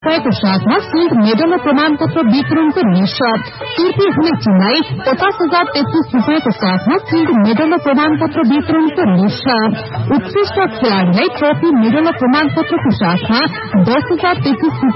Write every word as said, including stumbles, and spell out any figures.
रुपियाँको साथमा shield medal र प्रमाणपत्र वितरणको निशर्त। तृतीय हुने टिमलाई पचास हजार तेत्तीस रुपियाँको साथमा सिल्ड मेडल र प्रमाणपत्र वितरणको निशर्त। उत्कृष्ट खेलाड़ीलाई ट्रफी मेडल र प्रमाणपत्रको साथमा दस हजार तेत्तीस